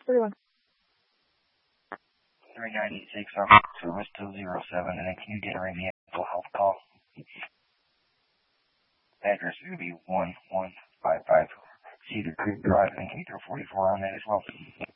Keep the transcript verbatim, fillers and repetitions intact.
forty-one. three ninety-six, our service two zero seven, and then can you generate me a mental health call? Address is going to be one one five five Cedar Creek Drive, and can you throw forty-four on that as well?